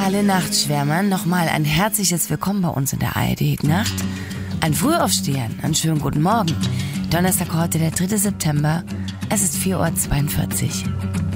alle Nachtschwärmern nochmal ein herzliches Willkommen bei uns in der ARD-Nacht. An Frühaufstehern, einen schönen guten Morgen. Donnerstag heute, der 3. September. Es ist 4:42 Uhr.